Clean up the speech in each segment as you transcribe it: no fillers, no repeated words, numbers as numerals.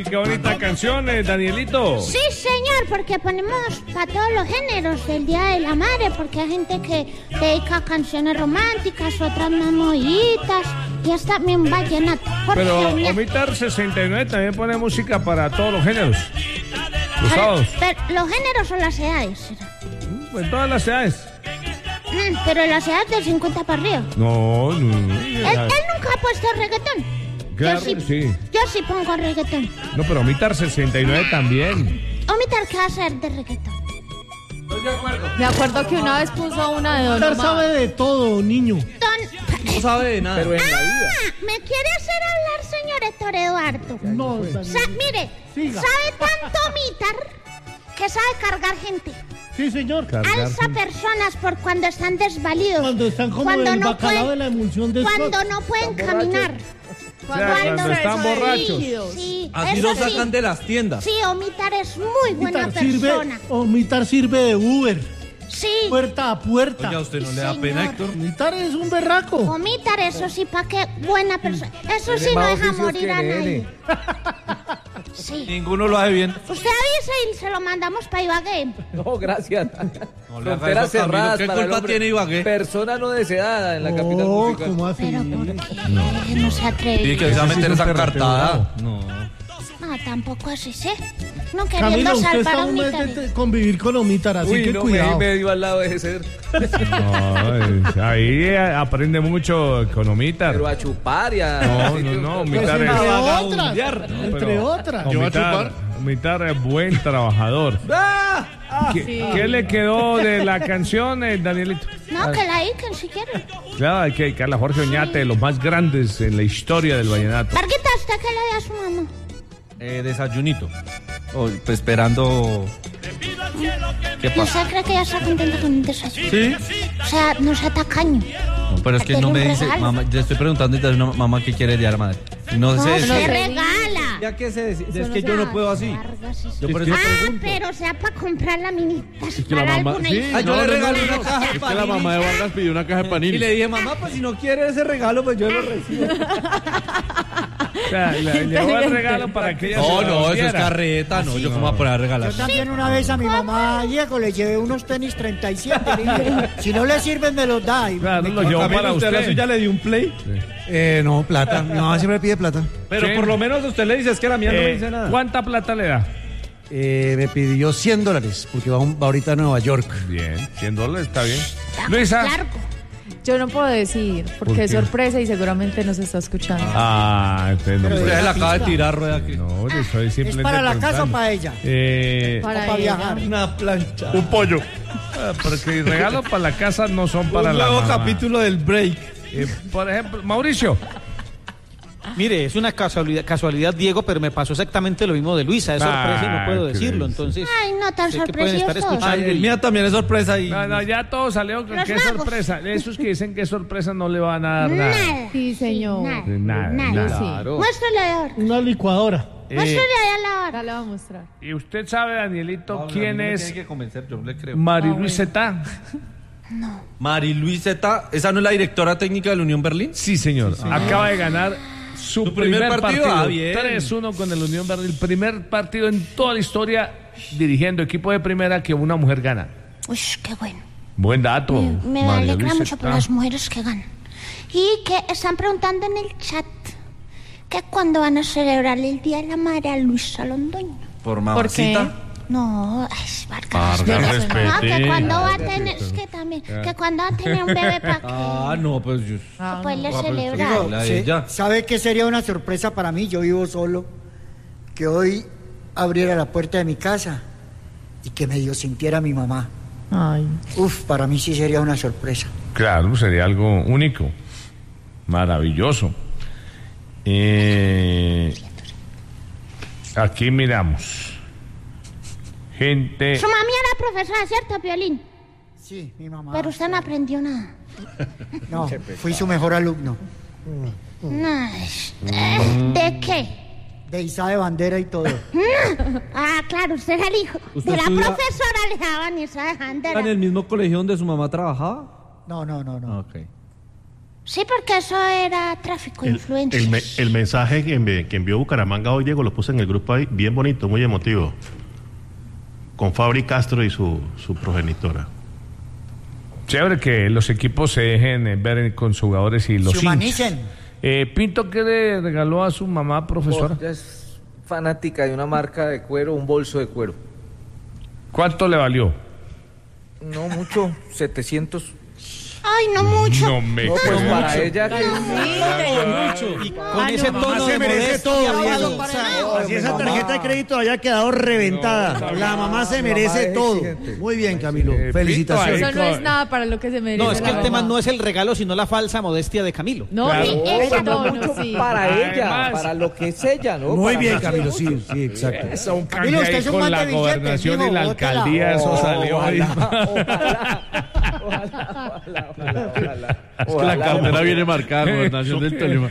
qué bonita canción, Danielito. Sí, señor, porque ponemos para todos los géneros del Día de la Madre, porque hay gente que dedica canciones románticas, otras más moviditas, y es también vallenato. Pero Omitar 69 también pone música para todos los géneros. Los sábados. Pero los géneros son las edades. Pues todas las edades. Pero las edades de 50 para arriba. No. Él nunca ha puesto reggaetón. Claro, sí. Yo sí pongo reggaetón. No, pero Omitar 69 también. Omitar, ¿qué va a hacer de reggaetón? Estoy de acuerdo. Me acuerdo que una vez puso una de Don Omitar Omar. sabe de todo, niño. No sabe de nada. Pero en la vida. ¿Me quiere hacer hablar, señor Héctor Eduardo? No, Mire, siga. sabe tanto Omitar que sabe cargar gente. Sí, señor. Alza personas por cuando están desvalidos. Cuando están como el bacalao de la emulsión de Cuando Scott. no pueden caminar. Cuando están borrachos. Sí, Así eso lo sacan de las tiendas. Sí, Omitar es muy buena persona. Omitar sirve de Uber. Sí. Puerta a puerta. Oye, ¿a usted no le da Señor. pena, Héctor? Omitar es un berraco. Omitar, eso sí, ¿para qué? Buena persona. Eso sí no deja morir a nadie. Sí. Ninguno lo hace bien. Usted avisa y se lo mandamos para Ibagué. No, gracias. No le haga Fronteras eso, Camilo. cerradas ¿Qué para el culpa hombre. tiene Ibagué? Persona no deseada en la capital No, musical. ¿cómo así? Pero ¿por qué? No se atreve. Sí, que se va a meter esa cartada. No. No, tampoco así, ¿sí? No queriendo Camilo, usted salvar está a un mes Omitar. de convivir con Omitar, así que no, cuidado. medio al lado de ser. No, ahí aprende mucho con Omitar. Pero a chupar y a... No, Pues Omitar entre es... otras, entre otras. Omitar es buen trabajador. ¿Qué le quedó de la canción, Danielito? No, que la dediquen si quieren. Claro, hay que dedicarle a Jorge Oñate, de los más grandes en la historia del vallenato. Varguita, ¿usted qué le dio a su mamá? Desayunito. Oh, pues esperando. ¿Qué ¿Y pasa? usted cree que ella está contenta con el desayuno? Sí. O sea, no sea tacaño. No, pero es que no me Dele un dice, regalo. mamá, le estoy preguntando a una mamá qué quiere el día de la madre. Y no No, sé se decir. regala. Ya que se decide, es no que se yo no hace. puedo así. Yo por eso pregunto. Pero sea para comprar laminitas que la para mamá- alguna sí. hija. Ah, yo le regalé una caja de Es que la panini. mamá de Vargas pidió una caja de panini. Y le dije, mamá, pues si no quiere ese regalo, pues yo lo recibo. O sea, le llevó el regalo para que ella se No, lo no, eso es diera. carreta, no, yo cómo voy a poner a regalar. Yo también una vez a mi mamá, Diego, le llevé unos tenis 37. Le dije, si no le sirven, me los da. Y Claro, lo llevó para ¿usted a la usted. suya le dio un play? no, plata. Mi mamá siempre pide plata. Pero Sí. por lo menos usted le dice, es que la mía no me dice nada. ¿Cuánta plata le da? Me pidió $100 porque va ahorita a Nueva York. Bien, $100 está bien. Luisa. Largo. Yo no puedo decir, ¿Por porque qué? es sorpresa y seguramente nos está escuchando. Usted no Pero puede. Usted la acaba de tirar rueda aquí. No, le estoy ¿Es simplemente para la casa o preguntando. para ella? Para para ella. viajar. Una plancha. Un pollo. Porque regalos para la casa no son para Un la nuevo mamá. capítulo del break. Por ejemplo, Mauricio. Mire, es una casualidad, Diego, pero me pasó exactamente lo mismo de Luisa. Es sorpresa y no puedo decirlo, entonces... Ay, no tan sé que pueden estar sorpresiosos. escuchando. El mío también es sorpresa y... No, ya todo salió con Los qué magos. sorpresa. Esos que dicen que es sorpresa no le van a dar nada. Nada. Sí, señor. Nada. Sí. Muéstrale ahora. Una licuadora. Muéstrale allá la hora. Ya le voy a mostrar. ¿Y usted sabe, Danielito, quién es Tiene que convencer, yo le creo. Mariluis Zeta? Mariluis Zeta, ¿esa no es la directora técnica de la Unión Berlín? Sí, señor. Acaba de ganar su primer partido. Ah, bien. 3-1 con el Unión Berlín. El primer partido en toda la historia dirigiendo equipo de primera que una mujer gana. Uy, qué bueno. Buen dato. Me María alegra Luisa mucho por Zeta. las mujeres que ganan. Y que están preguntando en el chat que cuándo van a celebrar el Día de la Madre a Luisa Londoño. Por qué? mamacita. No, es Vargas. Vargas, No, respete. que cuando va a tener, es que también, que cuando va a tener un bebé para que Ah, no, pues yo... pues le Ah, pero celebrar. sí, la de ella. ¿Sabe qué sería una sorpresa para mí? Yo vivo solo. Que hoy abriera la puerta de mi casa y que medio sintiera a mi mamá. Ay. Para mí sí sería una sorpresa. Claro, sería algo único. Maravilloso. Aquí miramos. Gente. Su mami era profesora, ¿cierto, Piolín? Sí, mi mamá. Pero usted no aprendió nada. No, fui su mejor alumno. No, ¿de qué? De Isa de bandera y todo. Ah, claro, usted era el hijo ¿Usted de la estudia- profesora, le daban esa de bandera. ¿En el mismo colegio donde su mamá trabajaba? No. Ok. Sí, porque eso era tráfico de influencias. El mensaje que envió Bucaramanga hoy, Diego, lo puse en el grupo ahí, bien bonito, muy emotivo, con Fabri Castro y su progenitora. Chévere que los equipos se dejen ver con sus jugadores y los humanicen. Pinto, ¿qué le regaló a su mamá, profesora? Ella es fanática de una marca de cuero, un bolso de cuero. ¿Cuánto le valió? No mucho, 700. Ay, no mucho. No me No, pues para ella que Y con ese tono se de merece modestia, todo, Diego. Diego. Así esa tarjeta de crédito haya quedado reventada. La mamá se merece todo. Muy bien, Camilo. Felicitaciones. Eso no es nada para lo que se merece. No, es que la el tema mamá. no es el regalo, sino la falsa modestia de Camilo. No, Claro. y ese tono, mucho sí. para ella, Además- para lo que es ella, ¿no? Muy Para bien, mí Camilo, es sí, mucho. sí, exacto. Eso, un Camilo, canje usted ahí es un con man la de billetes, gobernación mijo, y la bótela. alcaldía, eso salió ahí. Es que la cartera viene marcada, Gobernación del Tolima.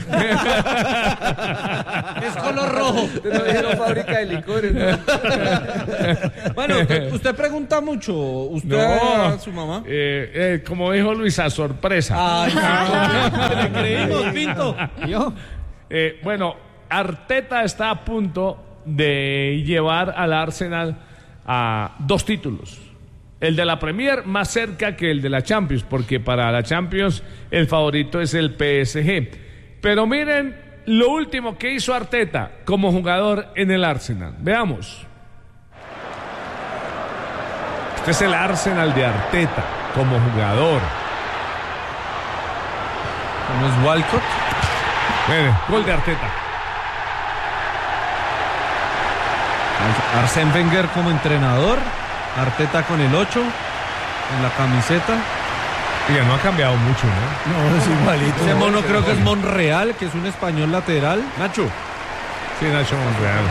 Es color rojo. No dijeron fábrica de licores, ¿no? Bueno, usted pregunta mucho. ¿Usted a su mamá? Como dijo Luisa, sorpresa. Ay, le creímos, Pinto. Bueno, Arteta está a punto de llevar al Arsenal a 2 títulos. El de la Premier más cerca que el de la Champions, porque para la Champions el favorito es el PSG. Pero miren lo último que hizo Arteta como jugador en el Arsenal. Veamos. Este es el Arsenal de Arteta como jugador. ¿Cómo es Walcott? Miren, gol de Arteta. Arsène Wenger como entrenador. Arteta con el 8 en la camiseta. Oiga, no ha cambiado mucho, ¿no? No, es igualito. Ese mono creo que es Monreal, que es un español lateral. Nacho. Sí, Nacho Monreal.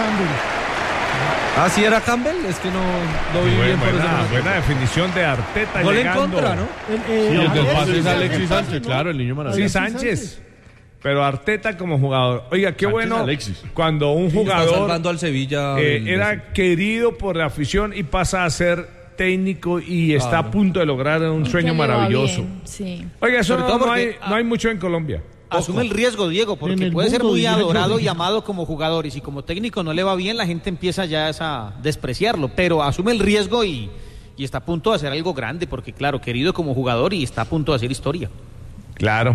Ah, ¿sí era Campbell? Es que no lo vi bien por ese momento. Buena definición de Arteta. Gol en llegando. contra, ¿no? Sí, el del pase es Alexis Sánchez, claro, el niño Sí, maravilla. Sánchez. Pero Arteta como jugador. Oiga, qué Sánchez, bueno Alexis. cuando un Está jugador salvando al Sevilla. era querido por la afición y pasa a ser técnico y está a punto de lograr un sueño Que le va maravilloso. bien, sí. Oiga, eso Sobre todo no porque- hay mucho en Colombia. Asume el riesgo, Diego, En porque el puede ser mundo, muy diría yo. adorado y amado como jugador. Y si como técnico no le va bien, la gente empieza ya a despreciarlo. Pero asume el riesgo y está a punto de hacer algo grande, porque claro, querido como jugador y está a punto de hacer historia. Claro.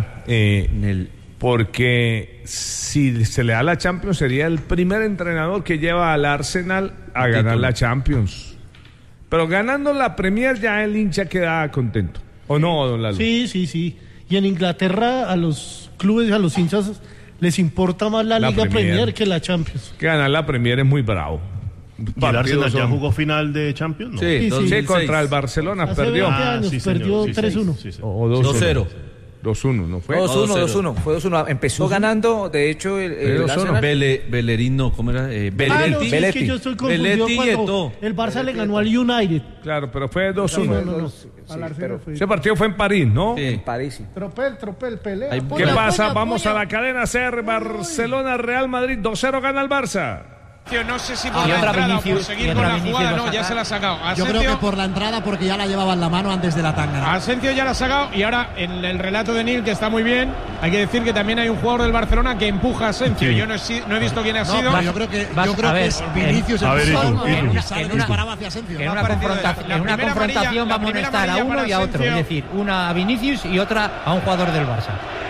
Porque si se le da la Champions, sería el primer entrenador que lleva al Arsenal a ganar la Champions. Pero ganando la Premier ya el hincha queda contento. ¿O no, don Lalo? Sí, sí, sí. Y en Inglaterra a los clubes, a los hinchas, les importa más la Liga Premier que la Champions. Que ganar la Premier es muy bravo. ¿Y el Arsenal ya jugó final de Champions? ¿No? Sí, Sí, 2006. sí. Contra el Barcelona Hace perdió. 20 años sí, señor, perdió sí, 3-1. sí, sí. O 2-0. 2-0. 2-1, ¿no fue? 2-1. Fue 2-1. Empezó ganando, de hecho, el Arsenal. Bellerín, no, ¿cómo era? Ah, no, Belletti. sí, es que yo estoy confundido Belletti y cuando Eto'o. el Barça le ganó al United. Claro, pero fue 2-1. No. Sí, Al Arsenal pero fue. Ese partido fue en París, ¿no? Sí. en París, sí. Tropel, pelea. Hay- ¿Qué Puño, pasa? puño, Vamos puño. a la cadena SER, Barcelona, Real Madrid, 2-0 gana el Barça. No sé si Y por la otra entrada o Vinicius, por seguir y con otra la Vinicius jugada, lo no, ya saca. se la ha sacado. Yo creo que por la entrada porque ya la llevaba en la mano antes de la tanga. Asensio ya la ha sacado y ahora en el relato de Nil, que está muy bien, hay que decir que también hay un jugador del Barcelona que empuja a Asensio. Sí. Yo no he visto quién ha sido. Yo creo que a ver, es Vinicius a ver, el Itu, solo, Itu. que En sale una- disparado hacia Asensio. En Me ha una, parecido confrontación, la en una primera confrontación amarilla- va a la primera amonestar a amarilla uno para y a otro. Es Asensio. decir, una a Vinicius y otra a un jugador del Barça.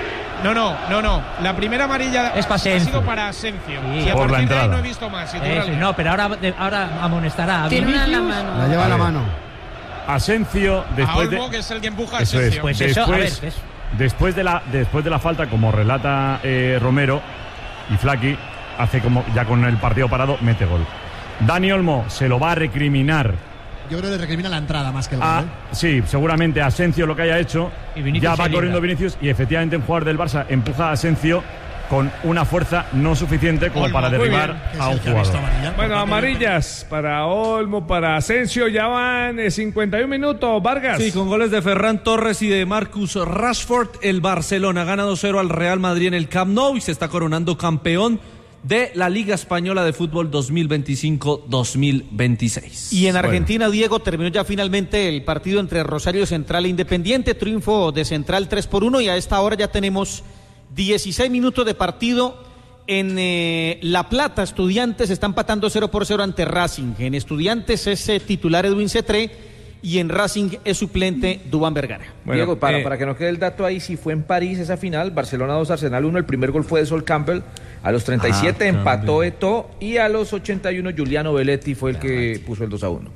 No. La primera amarilla Es para ha sido Asensio. para Asensio. Sí. Y a Por la partir de ahí entrada. no he visto más. Eso, no, pero ahora amonestará a Tiene una en la Vinicius. mano. La lleva en la mano. Asensio, A después Olmo, de... que es el que empuja a Eso es, Asensio. Pues eso, a ver, después, ¿ves? después de la falta, como relata Romero y Flaky, hace como ya con el partido parado, mete gol. Dani Olmo se lo va a recriminar. Yo creo que le recrimina la entrada más que el a, gol. sí, seguramente a Asensio lo que haya hecho. Y Vinicius Ya se va libra. corriendo Vinicius y efectivamente un jugador del Barça empuja a Asensio con una fuerza no suficiente como Olmo, para muy derribar bien. Que es a un el que ha visto jugador. amarilla. Bueno, amarillas para Olmo, para Asensio, ya van 51 minutos. Vargas. Sí, con goles de Ferran Torres y de Marcus Rashford, el Barcelona gana 2-0 al Real Madrid en el Camp Nou y se está coronando campeón de la Liga Española de Fútbol 2025-2026. Y en Argentina, Diego, terminó ya finalmente el partido entre Rosario Central e Independiente, triunfo de Central 3-1, y a esta hora ya tenemos 16 minutos de partido. En La Plata, Estudiantes está empatando 0-0 ante Racing. En Estudiantes es titular Edwin Cetré y en Racing es suplente Duván Vergara. Bueno, Diego, para que no quede el dato ahí, si fue en París esa final, Barcelona 2, Arsenal 1, el primer gol fue de Sol Campbell, a los 37 empató Eto'o y a los 81 Giuliano Belletti fue el que puso el 2-1.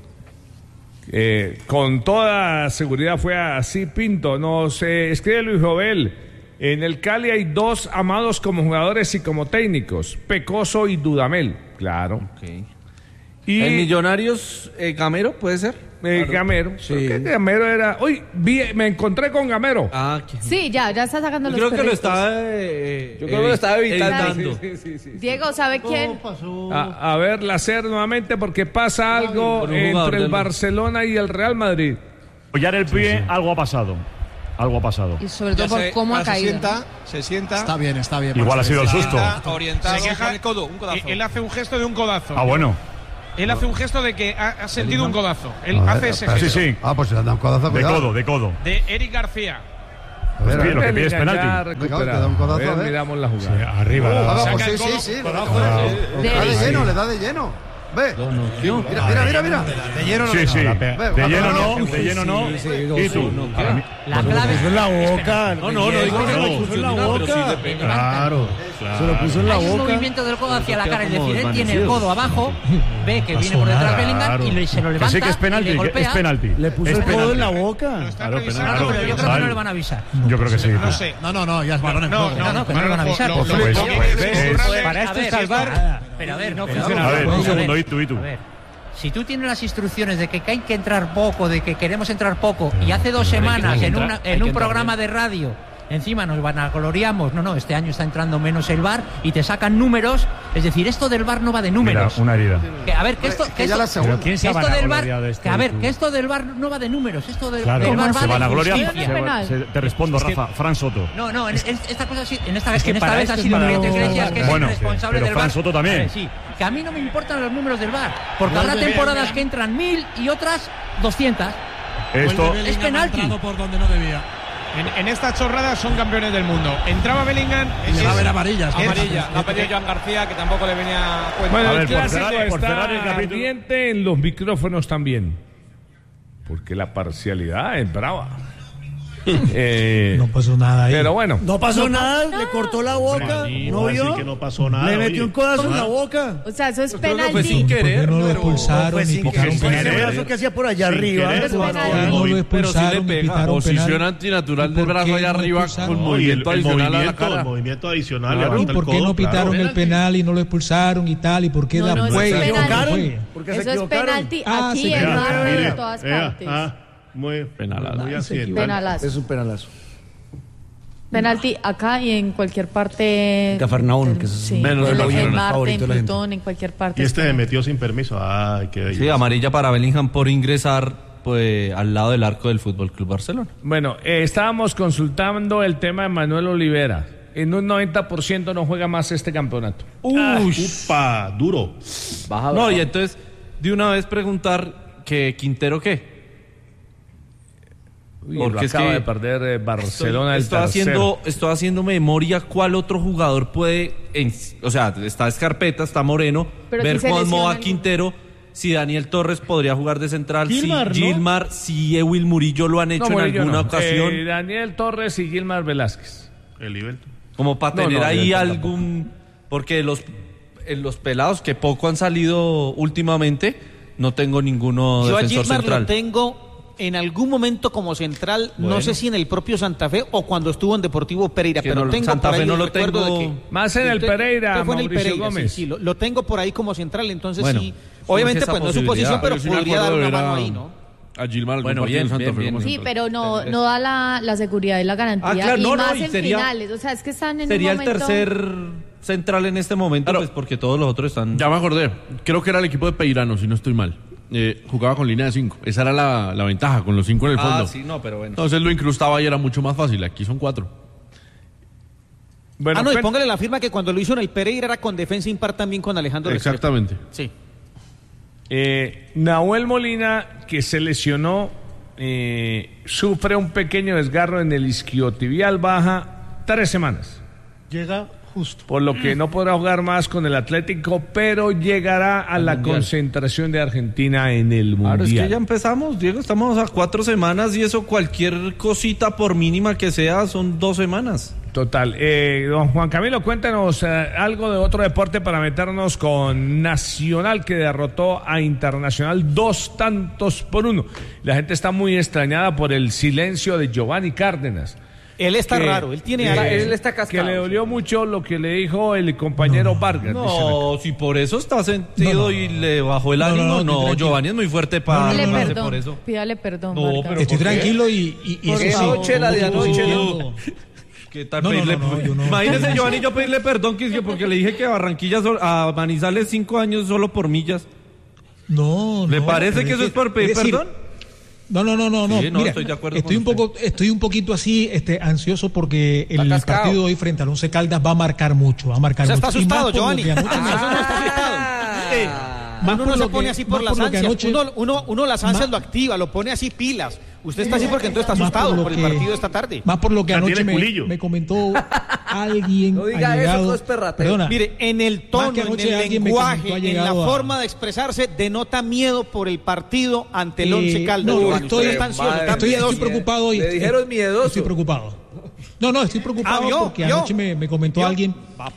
Con toda seguridad fue así, Pinto. Nos escribe Luis Jovel: en el Cali hay dos amados como jugadores y como técnicos, Pecoso y Dudamel. Claro. Okay. Y ¿en Millonarios Gamero puede ser? Gamero. Sí. Gamero era... Uy, me encontré con Gamero. Sí, ya está sacando los creo que lo perritos. yo creo que lo estaba evitando. Sí. Diego, ¿sabe quién? A ver, Lacer nuevamente, porque pasa algo entre el Barcelona y el Real Madrid. Apoyar el pie, algo ha pasado. Y sobre todo por cómo ha caído. Se sienta. Está bien. Igual ha sido el susto. Orientado. Se queja el codo, un codazo. Él hace un gesto de un codazo. Bueno. Él hace un gesto de que ha sentido un codazo. Él hace ese gesto. Sí. Pues si le dan un codazo, de codo. De Eric García. Lo que pide es penalti. Miramos la jugada. Sí, arriba. Sí. Le da de lleno. Ve. Mira. De lleno no. Sí. De lleno no. ¿Y tú? La clave es la boca. No, digo que lo puso en la boca. Claro. Se lo puso en la boca. Hay un movimiento del codo hacia la cara, es decir, él tiene el codo abajo, ve que viene por detrás Bellingham y se lo levanta. Así que es penalti, y le golpea. Es penalti. Le puso el codo en la boca. Claro, pero yo creo que no le van a avisar. Yo creo que sí. No sé. No, ya es balón en juego. No, que no le van a avisar. Para esto es salvar. Pero a ver, no funciona. A ver, un segundo, y tú. A ver, si tú tienes las instrucciones de que hay que entrar poco, de que queremos entrar poco, y hace 2 semanas en un programa de radio encima nos vanagloriamos, este año está entrando menos el VAR y te sacan números, es decir, esto del VAR no va de números. Mira, una herida. Que esto del VAR no va de números, esto del VAR va de justicia. Te respondo, Rafa, Fran Soto. No, esta cosa sí, esta vez ha sido Miguel Iglesias, que es el responsable del VAR. Fran Soto también. Sí, que a mí no me importan los números del VAR, porque habrá temporadas que entran 1000 y otras 200. Esto es penalti. Por donde no debía. En esta chorrada son campeones del mundo. Entraba Bellingham. Le va a ver amarillas. La ha pedido Joan García, que tampoco le venía a cuenta. Bueno, el clásico está caliente en los micrófonos también. Porque la parcialidad es brava. No pasó nada ahí. Pero bueno. No pasó nada, le cortó la boca. ¿No vio? Que no pasó nada. Le metió un codazo en la boca. O sea, eso es penalti. Fue sin querer. No lo expulsaron ni pitaron penal. Ese brazo que hacía por allá arriba. No lo expulsaron ni pitaron penal. Posición antinatural del brazo allá arriba con movimiento adicional a la cara. El movimiento adicional. ¿Y por qué no pitaron el penal y no lo expulsaron y tal? ¿Y por qué da penalti? Eso es penalti aquí en Barro en todas partes. Muy penalazo. Es un penalazo. Penalti acá y en cualquier parte. Cafarnaún, que es menos en Marte, en Plutón, en cualquier parte. Y se metió sin permiso. Ay, qué belleza. Sí, amarilla para Bellingham por ingresar al lado del arco del Fútbol Club Barcelona. Bueno, estábamos consultando el tema de Manuel Olivera. En un 90% no juega más este campeonato. ¡Upa! Duro. Y entonces, de una vez preguntar que Quintero, ¿qué? Porque acaba de perder Barcelona estoy haciendo memoria cuál otro jugador puede, está Escarpeta, está Moreno, pero ver cómo va Quintero, si Daniel Torres podría jugar de central, Gilmar, si Ewil Murillo lo han hecho en alguna ocasión. Daniel Torres y Gilmar Velázquez. El Ibelto. Como para tener ahí algún, porque en los pelados que poco han salido últimamente, no tengo ninguno defensor central. Yo a Gilmar lo tengo en algún momento como central, no sé si en el propio Santa Fe o cuando estuvo en Deportivo Pereira, pero tengo Santa por ahí Fe no lo recuerdo tengo de que más en el Pereira, fue en el Pereira, Gómez. sí, lo tengo por ahí como central, entonces sí, obviamente pues no es su posición, pero sí podría dar una mano ahí, ¿no? A Gilmar, bien. Sí, pero no da la seguridad y la garantía, claro, y más en finales, o sea, es que están en un momento... Sería el tercer central en este momento, pues porque todos los otros están... Ya me acordé, creo que era el equipo de Peirano, si no estoy mal. Jugaba con línea de 5. Esa era la ventaja, con los 5 en el fondo. Sí, no, pero bueno. Entonces lo incrustaba y era mucho más fácil. Aquí son 4. Bueno, y póngale la firma que cuando lo hizo en el Pereira era con defensa impar también con Alejandro Restrepo. Exactamente. Sí. Nahuel Molina, que se lesionó, sufre un pequeño desgarro en el isquiotibial, baja 3 semanas. Llega justo. Por lo que no podrá jugar más con el Atlético, pero llegará a la concentración de Argentina en el Mundial. Claro, es que ya empezamos, Diego, estamos a 4 semanas y eso cualquier cosita por mínima que sea son 2 semanas. Total. Don Juan Camilo, cuéntanos algo de otro deporte para meternos con Nacional, que derrotó a Internacional 2-1. La gente está muy extrañada por el silencio de Giovanni Cárdenas. Él está raro, él tiene él está cascado. Que le dolió mucho lo que le dijo el compañero Vargas. No, si por eso está sentido y le bajó el ánimo, no, Giovanni es muy fuerte para por eso. Pídale perdón, No, Vargas. Estoy tranquilo y eso sí. La de anoche, ¿Qué tal pedirle? Imagínese, Giovanni, yo pedirle perdón porque le dije que a Barranquilla, a Manizales 5 años solo por millas. No, ¿Le parece que eso es por pedir perdón? No. Sí, Mira, estoy de acuerdo estoy un poquito así, ansioso porque el partido de hoy frente al Once Caldas va a marcar mucho, está asustado, Giovanni. Uno no se pone así por las ansias. Uno las ansias lo activa, lo pone así pilas. Usted está así porque entonces está asustado por el partido de esta tarde. Más por lo que anoche me comentó alguien. No diga allegado, eso, es perrateo. Perdona, mire, en el tono, en el lenguaje, en la forma de expresarse, denota miedo por el partido ante el Once Caldas. No, estoy preocupado. Le dijeron miedoso. Estoy preocupado. No, estoy preocupado porque anoche me comentó alguien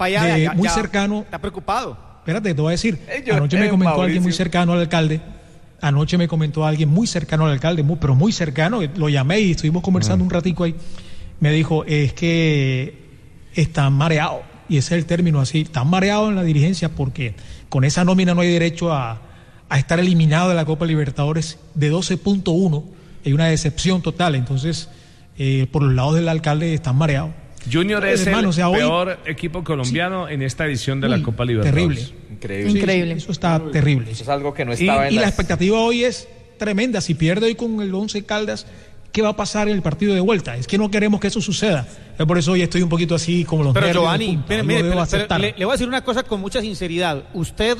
muy cercano. Está preocupado. Espérate, te voy a decir. Anoche me comentó alguien muy cercano al alcalde. Anoche me comentó alguien muy cercano al alcalde, pero muy cercano. Lo llamé y estuvimos conversando un ratico ahí. Me dijo, es que están mareados. Y ese es el término así. Están mareados en la dirigencia porque con esa nómina no hay derecho a estar eliminado de la Copa Libertadores de 12.1. Hay una decepción total. Entonces, por los lados del alcalde están mareados. Junior es el peor equipo colombiano en esta edición de la Copa Libertadores. Terrible. Increíble. Eso está terrible. Eso es algo que no estaba y la expectativa hoy es tremenda. Si pierde hoy con el Once Caldas, ¿qué va a pasar en el partido de vuelta? Es que no queremos que eso suceda. Por eso hoy estoy un poquito así como los nervios. Pero Giovanni, le voy a decir una cosa con mucha sinceridad. Usted,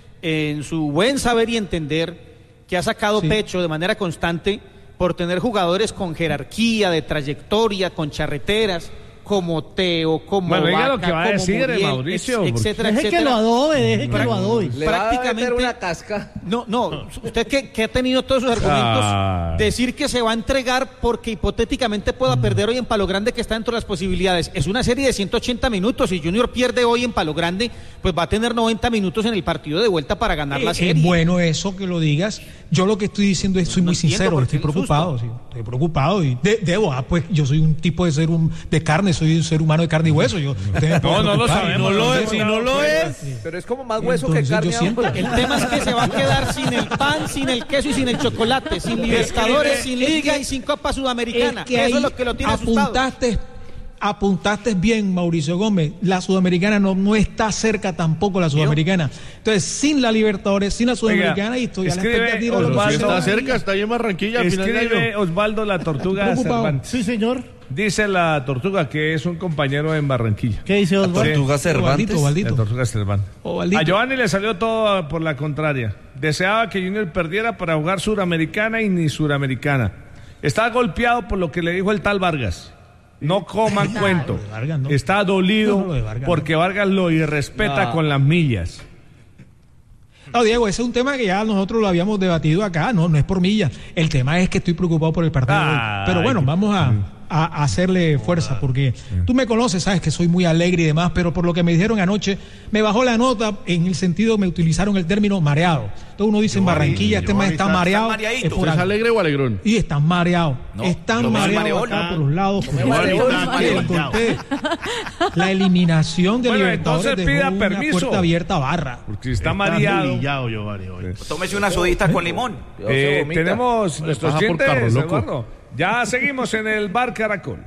en su buen saber y entender, que ha sacado pecho de manera constante por tener jugadores con jerarquía, de trayectoria, con charreteras, como Teo, como Vaca, lo que va a decir Muriel, Mauricio, etcétera. Deje que lo adobe. Prácticamente una casca. No, usted que ha tenido todos sus argumentos, decir que se va a entregar porque hipotéticamente pueda perder hoy en Palo Grande, que está dentro de las posibilidades. Es una serie de 180 minutos. Si Junior pierde hoy en Palo Grande, pues va a tener 90 minutos en el partido de vuelta para ganar la serie. Es bueno eso que lo digas. Yo lo que estoy diciendo es, soy muy sincero, estoy preocupado. Sí, estoy preocupado y pues yo soy un tipo de carne, soy un ser humano de carne y hueso. No lo sabemos. No lo es. Pero es como más hueso que carne. El tema es que se va a quedar sin el pan, sin el queso y sin el chocolate, sin Libertadores, sin Liga y sin Copa Sudamericana. Eso es lo que lo tiene asustado. Apuntaste bien, Mauricio Gómez. La Sudamericana no está cerca tampoco, la Sudamericana. Entonces, sin la Libertadores, sin la Sudamericana, y estoy a la expectativa de lo que está cerca, está ahí en Barranquilla. Escribe Osvaldo la Tortuga Cervantes. Sí, señor. Dice la Tortuga que es un compañero en Barranquilla. ¿Qué dice Osvaldo? Tortuga Cervantes. La Tortuga Cervantes. A Giovanni le salió todo por la contraria. Deseaba que Junior perdiera para jugar Suramericana y ni Suramericana. Está golpeado por lo que le dijo el tal Vargas. No coman cuento. Está dolido porque Vargas lo irrespeta con las millas. No, Diego, ese es un tema que ya nosotros lo habíamos debatido acá. No es por millas. El tema es que estoy preocupado por el partido de hoy. Pero bueno, vamos a hacerle fuerza, porque tú me conoces, sabes que soy muy alegre y demás, pero por lo que me dijeron anoche, me bajó la nota en el sentido, me utilizaron el término mareado. Entonces uno dice en Barranquilla, este man está mareado. ¿Es alegre o alegrón? Y están mareados. Están mareados acá por los lados. La eliminación de Libertadores dejó una puerta abierta a Barra. Porque está mareado. Tómese una sodita con limón. Tenemos nuestros clientes, Eduardo. Ya seguimos en el Bar Caracol.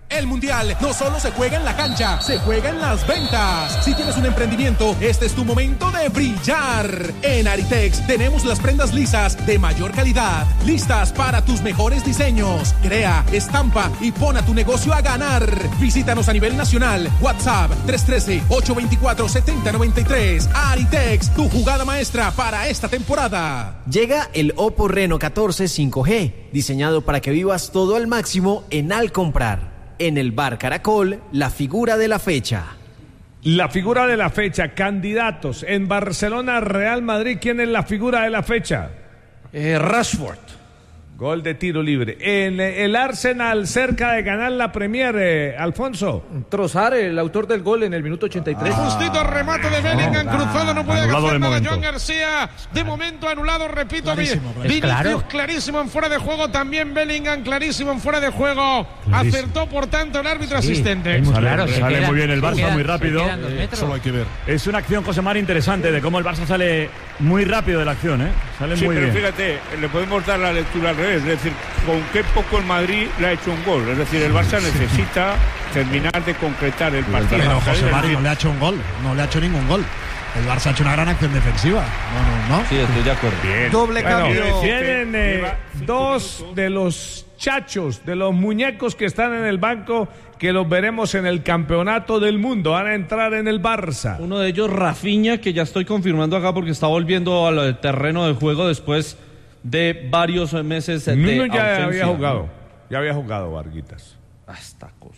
El Mundial no solo se juega en la cancha, se juega en las ventas. Si tienes un emprendimiento, este es tu momento de brillar. En Aritex tenemos las prendas lisas de mayor calidad, listas para tus mejores diseños. Crea, estampa y pon a tu negocio a ganar. Visítanos a nivel nacional. WhatsApp 313-824-7093. Aritex, tu jugada maestra para esta temporada. Llega el Oppo Reno 14 5G, diseñado para que vivas todo al máximo en Al Comprar. En el Bar Caracol, la figura de la fecha. La figura de la fecha, candidatos. En Barcelona, Real Madrid, ¿quién es la figura de la fecha? Rashford. Gol de tiro libre. En el Arsenal, cerca de ganar la Premier, Alfonso. Trossard, el autor del gol en el minuto 83. Justito remate de Bellingham, cruzado, no puede hacer nada. Joan García, de momento anulado, repito. Vinicius clarísimo en fuera de juego, también Bellingham clarísimo en fuera de juego. Acertó, por tanto, el árbitro asistente. Sale muy bien el Barça, muy rápido. Solo hay que ver. Es una acción, Josemar, interesante de cómo el Barça sale muy rápido de la acción, ¿eh? Sale muy bien. Fíjate, le podemos dar la lectura al revés. Es decir, con qué poco el Madrid le ha hecho un gol. Es decir, el Barça necesita terminar de concretar el partido. Pero José Mari no le ha hecho un gol, no le ha hecho ningún gol. El Barça ha hecho una gran acción defensiva. No. Sí, estoy de acuerdo. Bien. Doble cambio. Tienen dos de los chachos, de los muñecos que están en el banco, que los veremos en el campeonato del mundo. Van a entrar en el Barça. Uno de ellos, Rafinha, que ya estoy confirmando acá porque está volviendo al terreno de juego después de varios meses de ausencia. Ya había jugado Varguitas. Esta cosa.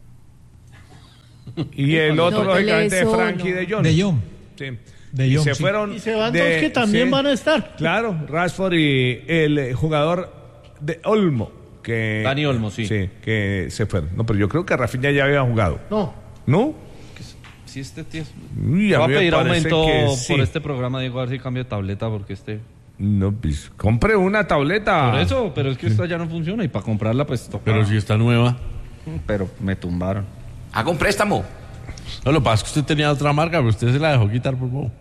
Y el otro, lógicamente, es Frankie de Jong. De Jong. Sí. De Jong, y se fueron. Y se van dos que también van a estar. Claro, Rashford y el jugador de Olmo. Dani Olmo, sí. Sí, que se fueron. No, pero yo creo que Rafinha ya había jugado. No. ¿No? Sí, este tío. Voy a pedir aumento por este programa, Diego, a ver si cambio de tableta, porque No, pues compre una tableta. Por eso, pero es que esta ya no funciona y para comprarla pues toca. Pero si está nueva. Pero me tumbaron. Haga un préstamo. No, lo que pasa es que usted tenía otra marca, pero usted se la dejó quitar por poco.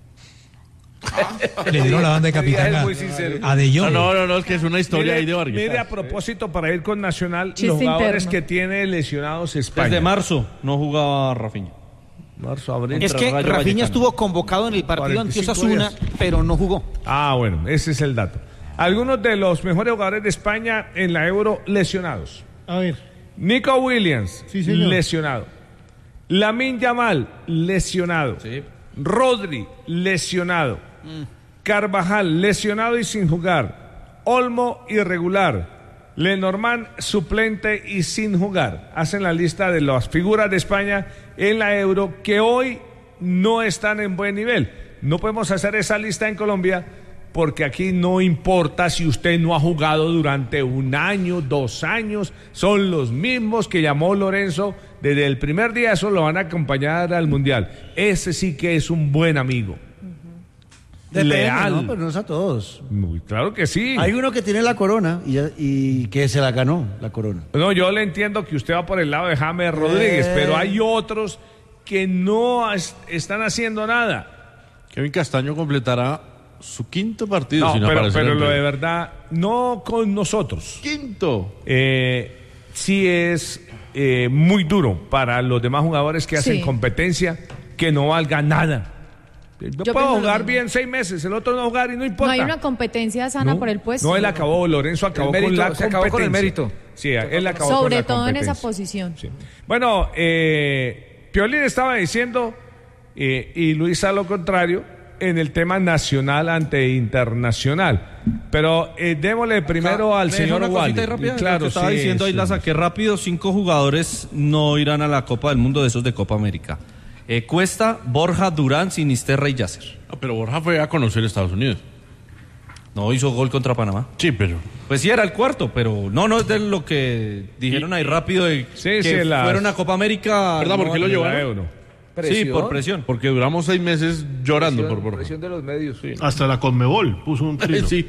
Le dieron la banda de capitán a De Jong. No, es que es una historia ahí de Vargas. Mire, a propósito, para ir con Nacional, los jugadores que tiene lesionados España. Desde marzo no jugaba Rafinha. Abril. Es que Rafinha estuvo convocado en el partido ante Osasuna, pero no jugó. Bueno, ese es el dato. Algunos de los mejores jugadores de España en la Euro lesionados. A ver. Nico Williams, lesionado. Lamine Yamal, lesionado. Sí. Rodri, lesionado. Carvajal, lesionado y sin jugar. Olmo, irregular. Lenormand, suplente y sin jugar. Hacen la lista de las figuras de España en la Euro que hoy no están en buen nivel. No podemos hacer esa lista en Colombia porque aquí no importa si usted no ha jugado durante 1 año, 2 años, son los mismos que llamó Lorenzo desde el primer día, eso lo van a acompañar al Mundial. Ese sí que es un buen amigo. Depende, leal. No, pero no es a todos. Claro que sí. Hay uno que tiene la corona y que se la ganó, la corona. No, yo le entiendo que usted va por el lado de James Rodríguez, pero hay otros que no están haciendo nada. Kevin Castaño completará su 5.º partido. No, pero lo de verdad, no con nosotros. 5.º. Sí es muy duro para los demás jugadores que hacen competencia que no valga nada. Yo puedo jugar bien 6 meses, el otro no jugar y no importa. No hay una competencia sana por el puesto. No, él acabó, Lorenzo acabó con la competencia. Acabó con el mérito. Sí, él acabó sobre con la todo en competencia. esa posición. Sí. Bueno, Piolín estaba diciendo, y Luis a lo contrario, en el tema nacional ante internacional. Pero démosle primero al señor Wally. Claro, estaba diciendo ahí la saqué rápido. 5 jugadores no irán a la Copa del Mundo de esos de Copa América. Cuesta, Borja, Durán, Sinisterra y Yasser. No, pero Borja fue a conocer Estados Unidos. No, hizo gol contra Panamá. Sí, pero... Pues sí, era el cuarto, pero no es de lo que dijeron ahí rápido de fueron a Copa América. ¿Verdad? ¿Por qué lo llevaron? Sí, por presión. Porque duramos 6 meses llorando por Borja. Presión de los medios. Sí. Hasta la Conmebol puso un trino. Sí.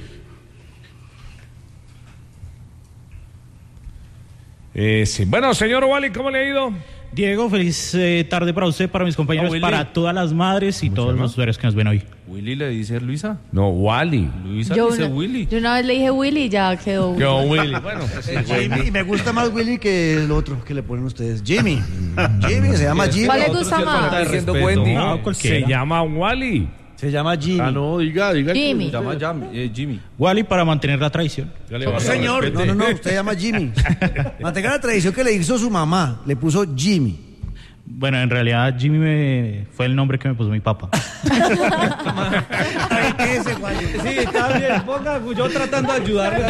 Sí. Bueno, señor Wally, ¿cómo le ha ido? Diego, feliz tarde para usted, para mis compañeros, para todas las madres y todos los usuarios que nos ven hoy. ¿Willy le dice Luisa? No, Wally. Luisa dice Willy. Yo una vez le dije Willy y ya quedó Willy. Bueno, Jimmy, y me gusta más Willy que el otro que le ponen ustedes. Jimmy. Jimmy, se llama Jimmy. ¿Cuál le gusta más? Se llama Wally. Se llama Jimmy. No, diga. Jimmy. Se llama Jimmy. Wally para mantener la tradición. No, señor. No, usted llama Jimmy. Mantenga la tradición que le hizo su mamá. Le puso Jimmy. Bueno, en realidad Jimmy fue el nombre que me puso mi papá. Sí, está bien. Ponga, yo tratando de ayudarle.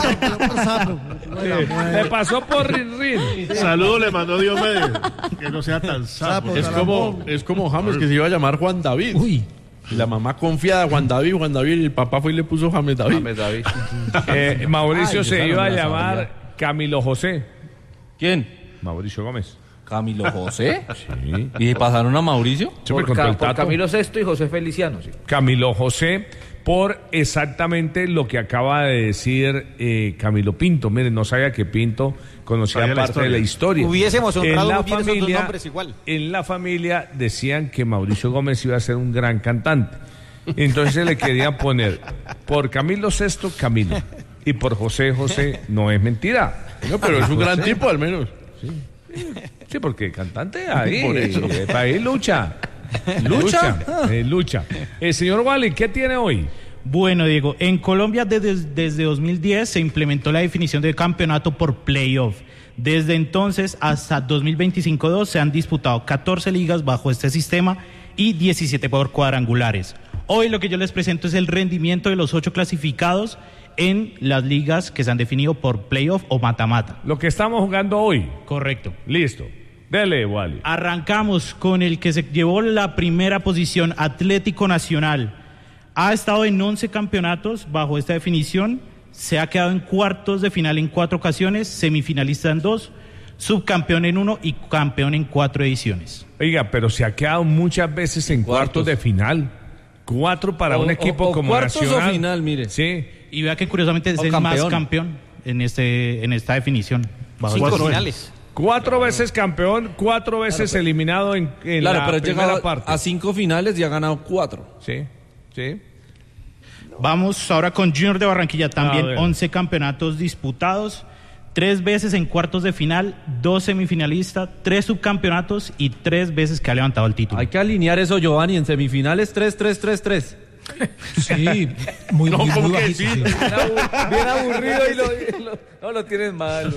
Le pasó por Rin. Saludo le mandó Diomedes. Que no sea tan sapo. Es como James, que se iba a llamar Juan David. Uy. Y la mamá confiada, Juan David, y el papá fue y le puso James David. Mauricio se iba a llamar Camilo José. ¿Quién? Mauricio Gómez. ¿Camilo José? Sí. ¿Y pasaron a Mauricio? Por Camilo VI y José Feliciano. Sí. Camilo José, por exactamente lo que acaba de decir Camilo Pinto. Miren, no sabía que Pinto conocía parte de la historia. Hubiésemos honrado muy bien esos dos nombres igual. En la familia decían que Mauricio Gómez iba a ser un gran cantante. Entonces le querían poner por Camilo VI, Camilo. Y por José, no es mentira. No, pero es un gran tipo al menos. Sí, porque cantante ahí lucha. Lucha. Señor Wally, ¿qué tiene hoy? Bueno, Diego, en Colombia desde 2010 se implementó la definición de campeonato por playoff. Desde entonces hasta 2025-2 se han disputado 14 ligas bajo este sistema y 17 por cuadrangulares. Hoy lo que yo les presento es el rendimiento de los 8 clasificados en las ligas que se han definido por playoff o mata-mata. Lo que estamos jugando hoy. Correcto. Listo. Dele, Wally. Arrancamos con el que se llevó la primera posición, Atlético Nacional. Ha estado en 11 campeonatos bajo esta definición. Se ha quedado en cuartos de final en 4 ocasiones, semifinalista en 2, subcampeón en 1 y campeón en 4 ediciones. Oiga, pero se ha quedado muchas veces en cuartos de final. 4 para un equipo como cuartos Nacional. O final, mire. Sí. Y vea que curiosamente es el más campeón en esta definición. 5 finales. 4 veces campeón, 4 veces eliminado en la primera parte. A 5 finales y ha ganado 4. Sí. Vamos ahora con Junior de Barranquilla, también 11 campeonatos disputados, 3 veces en cuartos de final, 2 semifinalistas, 3 subcampeonatos y 3 veces que ha levantado el título. Hay que alinear eso, Giovanni, en semifinales 3-3-3-3. Sí, muy bajito. Sí. Bien aburrido y lo tienen mal,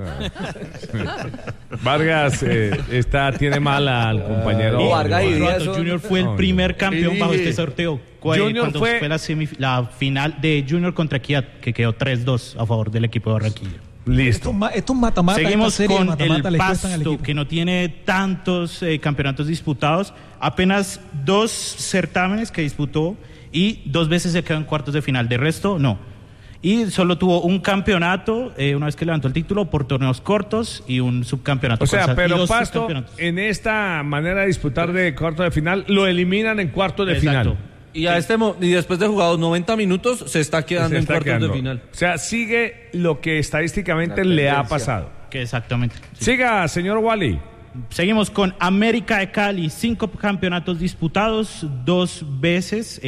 Vargas tiene mal al compañero. Vargas y Junior fue el primer campeón bajo este sorteo. Junior fue la final de Junior contra Equidad, que quedó 3-2 a favor del equipo de Barranquilla. Listo. Esto es mata-mata. Seguimos con el Pasto, que no tiene tantos campeonatos disputados. Apenas 2 certámenes que disputó y 2 veces se quedó en cuartos de final. De resto, no. Y solo tuvo un campeonato, una vez que levantó el título, por torneos cortos y un subcampeonato. O sea, pero Pasto, en esta manera de disputar de cuartos de final, lo eliminan en cuartos de final. Y después de jugados 90 minutos se está quedando en cuartos de final. O sea, sigue lo que estadísticamente le ha pasado. Que exactamente. Sí. Siga, señor Wally. Seguimos con América de Cali, 5 campeonatos disputados, 2 veces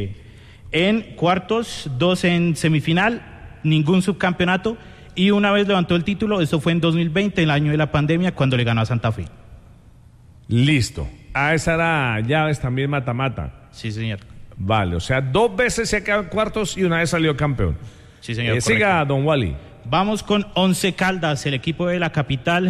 en cuartos, 2 en semifinal, ningún subcampeonato y una vez levantó el título. Eso fue en 2020, el año de la pandemia, cuando le ganó a Santa Fe. Listo. Esa era llaves también mata-mata. Sí, señor. Vale, o sea, 2 veces se quedó en cuartos y una vez salió campeón. Sí, señor. Siga, don Wally. Vamos con Once Caldas, el equipo de la capital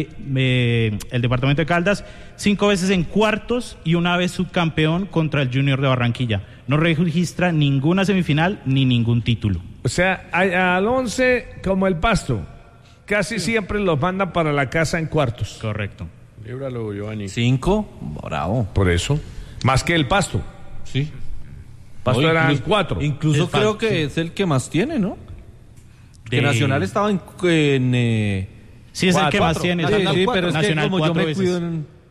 el departamento de Caldas, 5 veces en cuartos y una vez subcampeón contra el Junior de Barranquilla. No registra ninguna semifinal ni ningún título. O sea, al 11, como el Pasto, casi siempre los mandan para la casa en cuartos. Correcto. Líbralo, Giovanni. 5, bravo. Por eso. Más que el Pasto. Sí. Pasto eran 4. Incluso creo que es el que más tiene, ¿no? Que Nacional estaba en sí, es el que más tiene. Sí, pero es Nacional, que como yo me veces. cuido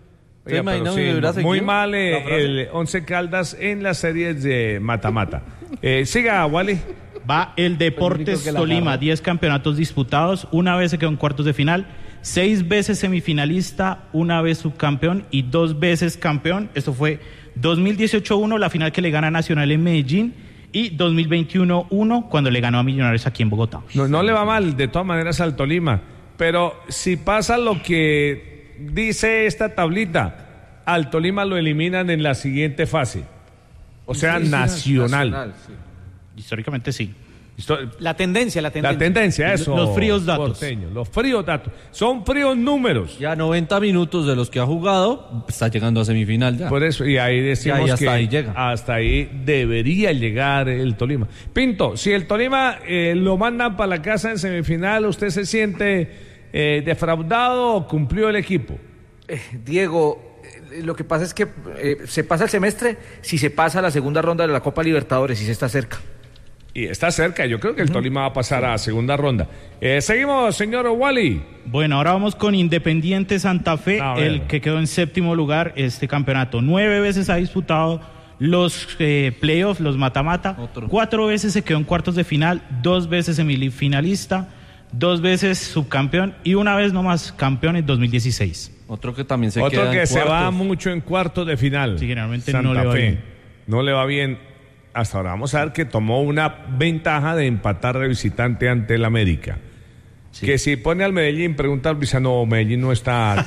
muy mal el Once Caldas en las series de mata-mata. Siga, Wally. Va el Deportes Tolima, 10 campeonatos disputados, una vez se quedó en cuartos de final, 6 veces semifinalista, 1 vez subcampeón y 2 veces campeón. Esto fue 2018-1, la final que le gana a Nacional en Medellín, y 2021-1, cuando le ganó a Millonarios aquí en Bogotá. No le va mal, de todas maneras, al Tolima. Pero si pasa lo que dice esta tablita, al Tolima lo eliminan en la siguiente fase. O sea, sí, Nacional. Sí. Históricamente sí. La tendencia. Eso. Los fríos datos. Porteño, los fríos datos. Son fríos números. Ya 90 minutos de los que ha jugado, está llegando a semifinal ya. Por eso, y ahí decimos hasta que ahí llega. Hasta ahí debería llegar el Tolima. Pinto, si el Tolima lo mandan para la casa en semifinal, ¿usted se siente defraudado o cumplió el equipo? Diego, lo que pasa es que se pasa el semestre si se pasa a la segunda ronda de la Copa Libertadores, si se está cerca. Y está cerca, yo creo que el Tolima va a pasar a segunda ronda. Seguimos, señor Wally. Bueno, ahora vamos con Independiente Santa Fe, el que quedó en 7º lugar este campeonato. 9 veces ha disputado los playoffs, los mata-mata. 4 veces se quedó en cuartos de final, 2 veces semifinalista, 2 veces subcampeón y 1 vez nomás campeón en 2016. Otro que también se va mucho en cuartos de final. Sí, generalmente Santa no le va Fe. bien. No le va bien. Hasta ahora vamos a ver que tomó una ventaja de empatar de visitante ante el América. Sí. Que si pone al Medellín, pregunta al Luisa, no, Medellín no está.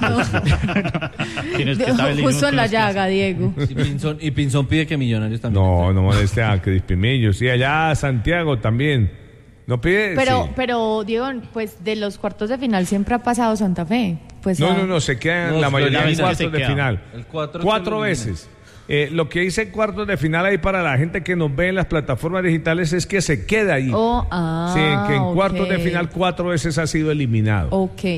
Justo en la llaga, Diego. Y Pinzón pide que Millonarios también. No moleste a Crispimillo. Sí, allá Santiago también. No pide. Pero Diego, pues de los cuartos de final siempre ha pasado Santa Fe. Pues no, se quedan la mayoría en cuartos de final. 4 veces. Lo que dice cuartos de final ahí para la gente que nos ve en las plataformas digitales es que se queda ahí. Sí, que en cuartos de final 4 veces ha sido eliminado.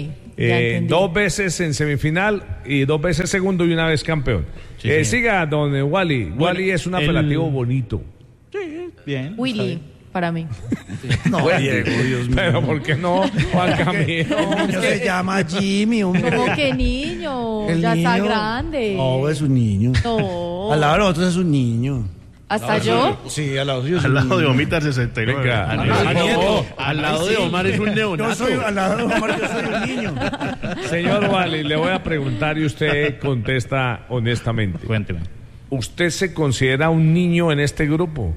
2 veces en semifinal y 2 veces segundo y 1 vez campeón. Sí, siga, don Wally. Bueno, Wally es un apelativo bonito. Sí, bien. Willy. Para mí. No, Diego, Dios mío. Pero ¿por qué no, Juan Camilo? Se llama Jimmy, hombre. ¿Cómo que niño? Ya está grande. No, es un niño. No. Al lado de nosotros es un niño. ¿Hasta yo? Sí, al lado de Al lado de Omar 69. Al lado de Omar es un neonato. Al lado de Omar yo soy un niño. Señor Wally, le voy a preguntar y usted contesta honestamente. Cuénteme. ¿Usted se considera un niño en este grupo?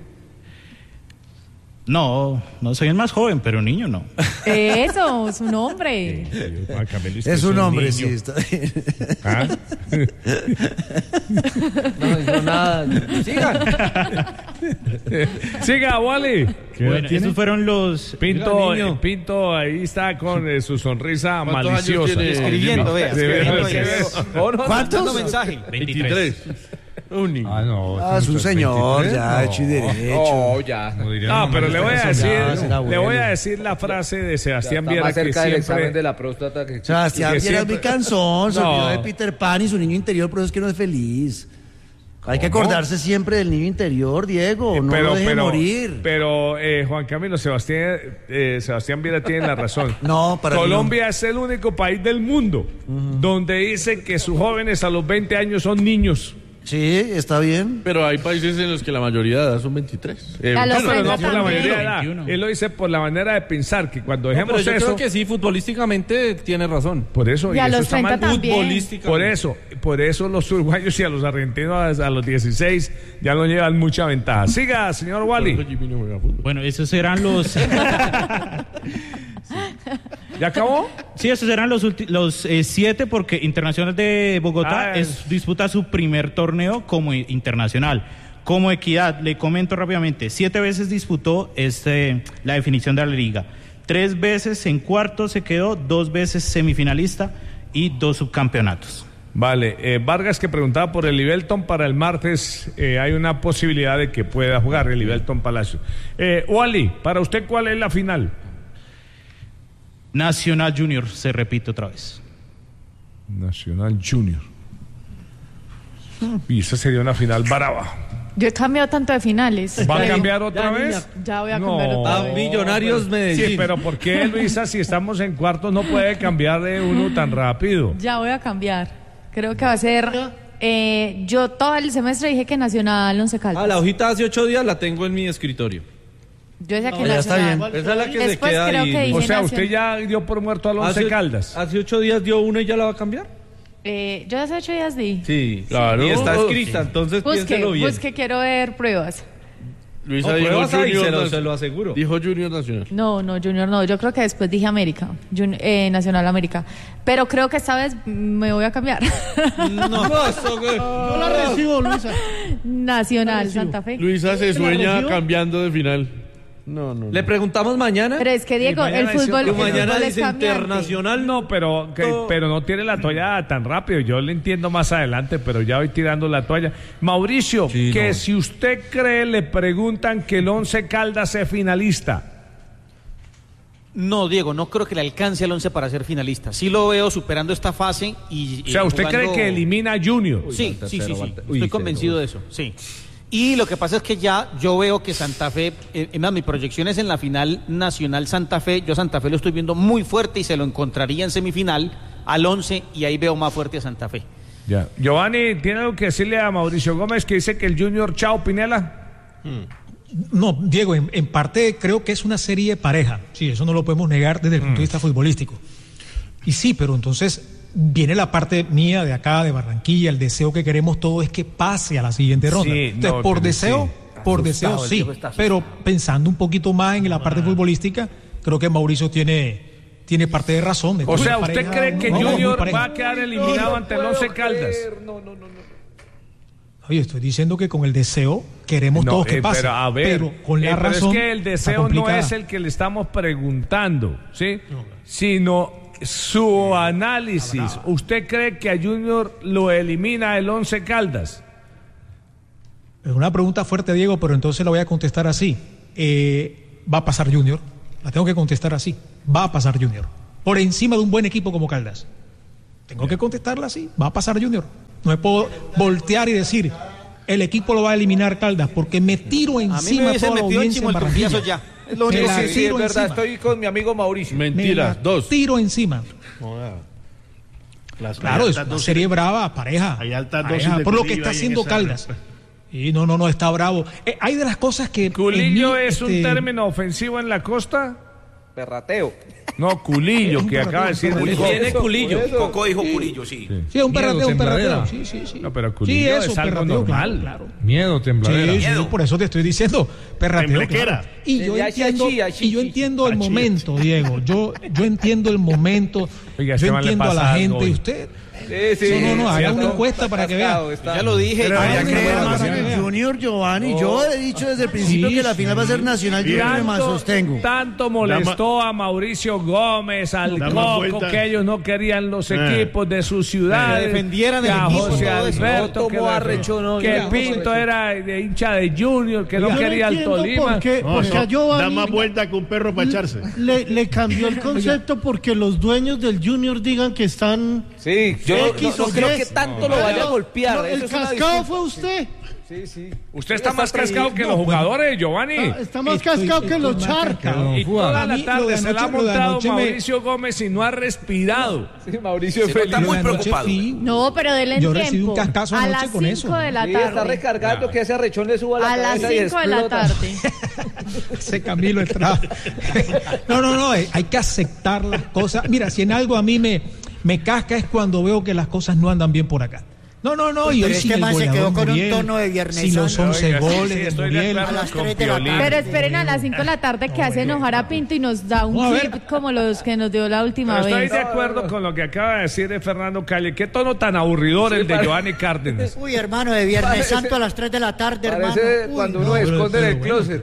No soy el más joven, pero niño no. Eso, es un hombre. Es un hombre, sí, está bien. ¿Ah? No dijo nada. Siga, Wally. Bueno, esos fueron los... Pinto ahí está con su sonrisa maliciosa. Escribiendo, vea. ¿Cuántos? Mensaje. 23. Un niño. Es un señor, ya, hecho y derecho. No, pero le voy a decir la frase de Sebastián Viera. Más cerca que del siempre... examen de la próstata que... Sebastián Viera es muy cansón, se olvidó de Peter Pan y su niño interior, pero es que no es feliz. Hay que acordarse siempre del niño interior, Diego, no lo deje morir. Pero, Juan Camilo, Sebastián Viera tiene la razón. Colombia es el único país del mundo donde dice que sus jóvenes a los 20 años son niños. Sí, está bien. Pero hay países en los que la mayoría de edad son 23. No por la mayoría de edad. Él lo dice por la manera de pensar, que cuando dejemos pero yo eso... creo que sí, futbolísticamente tiene razón. Por eso, y a los 30 también. Por eso los uruguayos y a los argentinos a los 16 ya no llevan mucha ventaja. Siga, señor Wally. Bueno, esos eran los... ¿Ya acabó? Sí, esos eran los 7 porque Internacional de Bogotá disputa su primer torneo como internacional. Como Equidad, le comento rápidamente, 7 veces disputó la definición de la liga. 3 veces en cuartos se quedó, 2 veces semifinalista y 2 subcampeonatos. Vale, Vargas que preguntaba por el Livelton para el martes, hay una posibilidad de que pueda jugar el Livelton Palacio. Wally, para usted, ¿cuál es la final? Nacional Junior, se repite otra vez. Nacional Junior. Y esa sería una final brava. Yo he cambiado tanto de finales. ¿Va a cambiar otra vez? Ya voy a cambiar otra vez. Millonarios Medellín. Sí, pero ¿por qué, Luisa, si estamos en cuartos no puede cambiar de uno tan rápido? Ya voy a cambiar. Creo que va a ser... yo todo el semestre dije que Nacional Once Caldas. La hojita hace 8 días la tengo en mi escritorio. Yo decía que ya está bien. Nacional. Esa es la que Después se queda creo ahí. que dije O sea, Nacional. usted ya dio por muerto al Once Caldas. Hace 8 días dio una y ya la va a cambiar. Yo hace 8 días di. Sí, claro. Y está escrita, entonces piénselo bien. Busque, quiero ver pruebas. Luisa dijo Junior, se lo aseguro. Dijo Junior Nacional. No, Junior no. Yo creo que después dije América. Nacional América. Pero creo que esta vez me voy a cambiar. No, Yo la recibo, Luisa. Nacional Santa Fe. Luisa se sueña cambiando de final. No. Le preguntamos mañana. Pero es que Diego, el fútbol, mañana es dice cambiante. internacional. No, pero no tiene la toalla tan rápido. Yo le entiendo más adelante, pero ya voy tirando la toalla. Mauricio, si usted cree, le preguntan que el Once Caldas es finalista. No, Diego, no creo que le alcance al Once para ser finalista. Sí lo veo superando esta fase y o sea, ¿usted cree que elimina a Junior? Sí. Estoy convencido de eso, sí. Y lo que pasa es que ya yo veo que Santa Fe, mi proyección es en la final nacional Santa Fe. Yo Santa Fe lo estoy viendo muy fuerte y se lo encontraría en semifinal al 11 y ahí veo más fuerte a Santa Fe. Ya. Giovanni, ¿tiene algo que decirle a Mauricio Gómez que dice que el Junior chao Pinela? No, Diego, en parte creo que es una serie pareja. Sí, eso no lo podemos negar desde el punto de vista futbolístico. Y sí, pero entonces viene la parte mía de acá, de Barranquilla, el deseo que queremos todos es que pase a la siguiente ronda. Sí, entonces, por deseo sí, pero pensando un poquito más en la parte futbolística, creo que Mauricio tiene parte de razón. O sea, ¿usted cree que Junior va a quedar eliminado ante el Once Caldas? No. Oye, estoy diciendo que con el deseo queremos todos que pase, pero con la razón. Es que el deseo no es el que le estamos preguntando, ¿sí? Sino su análisis. ¿Usted cree que a Junior lo elimina el Once Caldas? Es una pregunta fuerte, Diego, pero entonces la voy a contestar así. Va a pasar Junior. La tengo que contestar así. Va a pasar Junior. Por encima de un buen equipo como Caldas. Tengo que contestarla así. Va a pasar Junior. No me puedo voltear y decir el equipo lo va a eliminar Caldas porque me tiro encima de toda la audiencia en Barranquilla. Ya. Es lo único que sí, es verdad. Estoy con mi amigo Mauricio. Mentiras, dos. Tiro encima. Claro, es una serie brava, pareja. Por lo que está haciendo Caldas. Y no, está bravo. Hay de las cosas que... ¿Culillo es un término ofensivo en la costa? Perrateo. No, culillo, que acaba de decir. Tiene culillo. Coco dijo culillo, sí. Sí, un perrateo. Sí. No, pero culillo es algo normal. Claro. Miedo, tembladera. Sí, por eso te estoy diciendo, perrateo. Claro. Y yo entiendo el momento, Diego. Yo entiendo el momento. Oiga, yo entiendo a la gente. Y usted... Sí. No, haga una encuesta para que vea. Ya lo dije. Pero habría que creer más en el Junior, Giovanni. Yo he dicho desde el principio que la final va a ser Nacional Junior, me sostengo. Tanto molestó a Mauricio Gómez, al Coco, que ellos no querían los equipos de sus ciudades. Que defendieran el equipo. José Alberto, que Pinto era de hincha de Junior, que no quería al Tolima. Porque a Giovanni da más vuelta que un perro para echarse. Le cambió el concepto porque los dueños del Junior digan que están... Sí, yo no creo que tanto lo vaya a golpear. El cascado fue usted. Sí. Usted está más cascado que los jugadores, Giovanni. Está más cascado que los charcas. Y toda la tarde se la ha montado Mauricio Gómez y no ha respirado. Sí, Mauricio es feliz. Está muy preocupado. No, pero denle yo tiempo. Recibí un cascazo a anoche las con 5 de la tarde. Está recargando que ese arrechón le suba la cabeza. A las 5 de la tarde. Ese Camilo Estrada. No, hay que aceptar las cosas. Mira, si en algo a mí me casca es cuando veo que las cosas no andan bien por acá. No, pues y hoy sí más se quedó con un tono de viernes. Si los 11 goles, a las 3 de la tarde. Pero esperen a las 5 de la tarde que hace enojar a Pinto y nos da un clip como los que nos dio la última vez. Estoy de acuerdo con lo que acaba de decir Fernando Calle. Qué tono tan aburridor el de Giovanni Cárdenas. Uy, hermano, de Viernes Santo a las 3 de la tarde, hermano. Cuando uno esconde en el closet.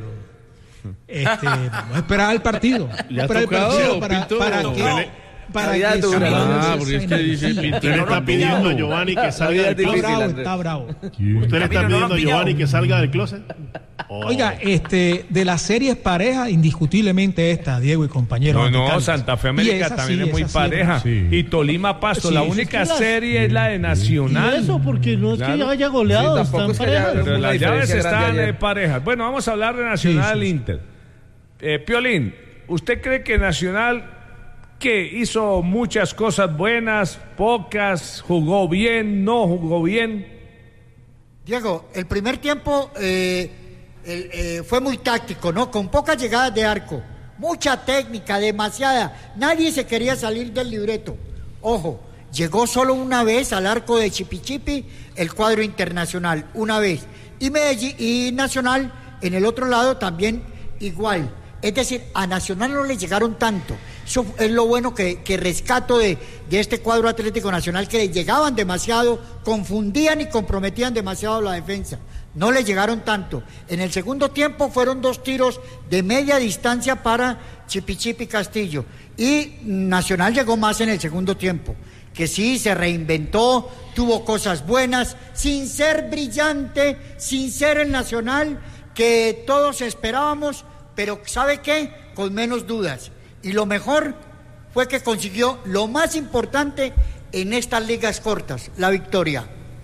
Vamos a esperar al partido. Le ha tocado, para que... porque es que dice Pinto le está pidiendo a Giovanni que salga del closet. Está bravo. ¿Usted le está pidiendo a Giovanni que salga del closet? Oiga, de las series parejas, indiscutiblemente esta, Diego y compañeros. No, Santa Fe América también es muy pareja. Sí. Y Tolima Pasto, la única serie es la de Nacional. Y eso, porque no es que haya goleado, están parejas. Pero las llaves están parejas. Bueno, vamos a hablar de Nacional Inter. Piolín, ¿usted cree que Nacional que hizo muchas cosas buenas, pocas, jugó bien, no jugó bien? Diego, el primer tiempo fue muy táctico, ¿no? Con pocas llegadas de arco, mucha técnica, demasiada. Nadie se quería salir del libreto. Ojo, llegó solo una vez al arco de Chipichipi el cuadro Internacional, una vez. Y Medellín y Nacional en el otro lado también igual. Es decir, a Nacional no le llegaron tanto. Eso es lo bueno que rescato de este cuadro Atlético Nacional, que le llegaban demasiado, confundían y comprometían demasiado la defensa. No le llegaron tanto. En el segundo tiempo fueron 2 tiros de media distancia para Chipichipi Castillo. Y Nacional llegó más en el segundo tiempo, que sí, se reinventó, tuvo cosas buenas, sin ser brillante, sin ser el Nacional que todos esperábamos, pero ¿sabe qué? Con menos dudas. Y lo mejor fue que consiguió lo más importante en estas ligas cortas, la victoria.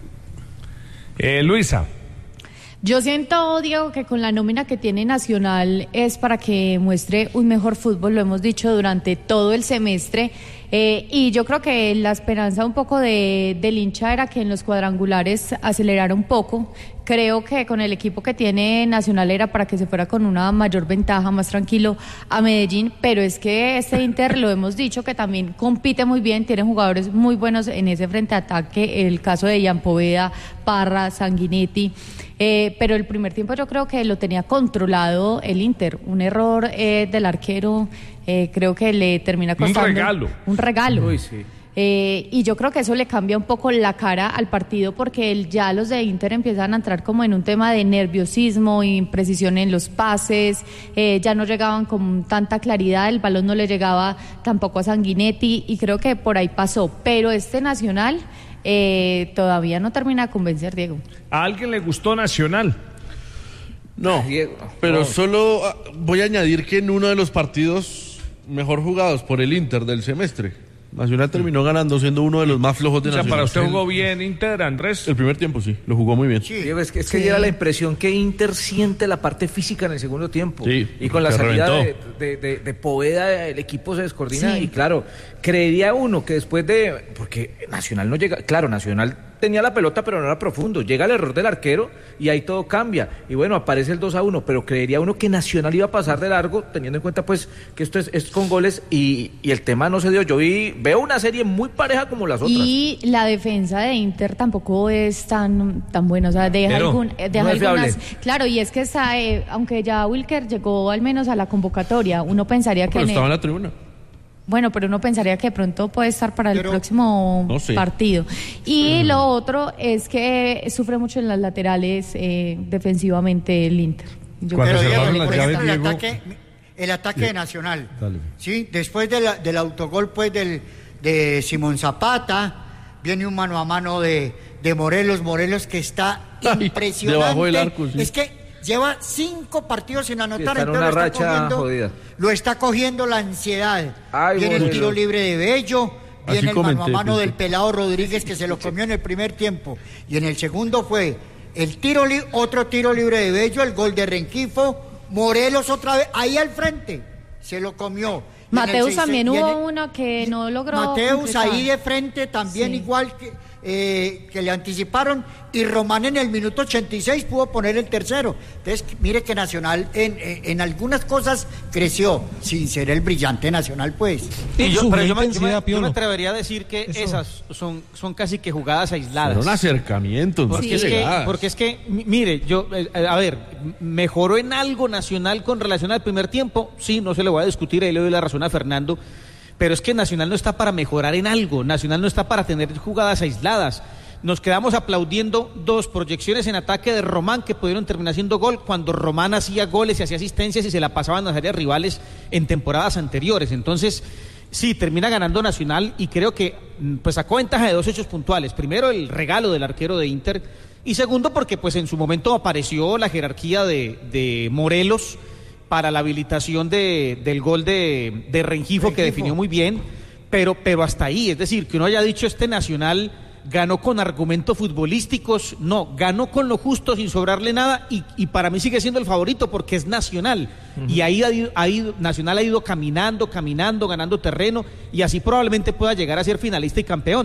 Luisa. Yo siento, Diego, que con la nómina que tiene Nacional es para que muestre un mejor fútbol, lo hemos dicho durante todo el semestre, y yo creo que la esperanza un poco del hincha era que en los cuadrangulares acelerara un poco. Creo que con el equipo que tiene Nacional era para que se fuera con una mayor ventaja, más tranquilo a Medellín, pero es que este Inter, lo hemos dicho, que también compite muy bien, tiene jugadores muy buenos en ese frente de ataque, el caso de Ian Poveda, Parra, Sanguinetti, pero el primer tiempo yo creo que lo tenía controlado el Inter, un error del arquero, creo que le termina costando un regalo. Uy, sí. Y yo creo que eso le cambia un poco la cara al partido, porque ya los de Inter empiezan a entrar como en un tema de nerviosismo, imprecisión en los pases, ya no llegaban con tanta claridad, el balón no le llegaba tampoco a Sanguinetti, y creo que por ahí pasó, pero este Nacional todavía no termina de convencer, Diego. ¿A alguien le gustó Nacional? No, pero solo voy a añadir que en uno de los partidos mejor jugados por el Inter del semestre, Nacional terminó ganando, siendo uno de los más flojos de Nacional. ¿Para usted jugó bien Inter, Andrés? El primer tiempo sí, lo jugó muy bien. Sí, es que diera la impresión que Inter siente la parte física en el segundo tiempo. Sí, y con la salida de Poveda el equipo se descoordina. Sí. Y claro, creería uno que después porque Nacional no llega... Claro, Nacional tenía la pelota, pero no era profundo. Llega el error del arquero y ahí todo cambia. Y bueno, aparece el 2-1, pero creería uno que Nacional iba a pasar de largo, teniendo en cuenta pues que esto es con goles y el tema no se dio. Yo veo una serie muy pareja como las otras. Y la defensa de Inter tampoco es tan buena, o sea, deja algunas... Claro, y es que aunque ya Wilker llegó al menos a la convocatoria, uno pensaría que... Pero estaba en la tribuna. Bueno, pero uno pensaría que de pronto puede estar para el próximo partido. Y lo otro es que sufre mucho en las laterales defensivamente el Inter. Pero el ataque de Nacional. Dale. Sí, después del autogol pues de Simón Zapata, viene un mano a mano de Morelos que está impresionante. Debajo del arco, sí. Es que lleva 5 partidos sin anotar, entonces una racha jodida. Lo está cogiendo la ansiedad. Viene el tiro libre de Bello, viene el mano a mano del pelado Rodríguez, que se lo comió en el primer tiempo, y en el segundo fue otro tiro libre de Bello, el gol de Rengifo, Morelos otra vez ahí al frente, se lo comió. Mateus también hubo uno que no logró. Mateus ahí de frente también, igual que le anticiparon, y Román en el minuto 86 pudo poner el tercero. Entonces, mire que Nacional en algunas cosas creció, sin ser el brillante Nacional, pues. Y yo me atrevería a decir que esas son casi que jugadas aisladas. Son acercamientos, más que llegadas. Porque es que, mire, ¿mejoró en algo Nacional con relación al primer tiempo? Sí, no se le voy a discutir, ahí le doy la razón a Fernando. Pero es que Nacional no está para mejorar en algo, Nacional no está para tener jugadas aisladas. Nos quedamos aplaudiendo 2 proyecciones en ataque de Román que pudieron terminar siendo gol, cuando Román hacía goles y hacía asistencias y se la pasaban a las áreas rivales en temporadas anteriores. Entonces, sí, termina ganando Nacional, y creo que pues sacó ventaja de 2 hechos puntuales. Primero, el regalo del arquero de Inter, y segundo, porque pues en su momento apareció la jerarquía de Morelos para la habilitación del gol de Rengifo, que definió muy bien, pero hasta ahí. Es decir, que uno haya dicho este Nacional ganó con argumentos futbolísticos, no, ganó con lo justo, sin sobrarle nada, y para mí sigue siendo el favorito porque es Nacional. Y ahí Nacional ha ido caminando, ganando terreno, y así probablemente pueda llegar a ser finalista y campeón.